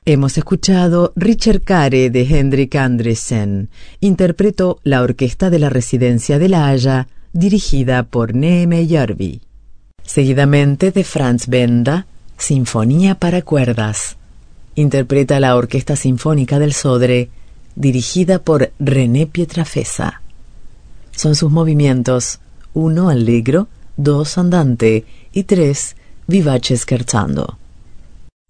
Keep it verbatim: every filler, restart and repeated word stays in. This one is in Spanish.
Hemos escuchado Richard Care de Henrik Andresen. Interpretó la Orquesta de la Residencia de La Haya, dirigida por Neeme Järvi. Seguidamente de Franz Benda, Sinfonía para cuerdas. Interpreta la Orquesta Sinfónica del Sodre, dirigida por René Pietrafesa. Son sus movimientos uno allegro, dos andante y tres vivace scherzando.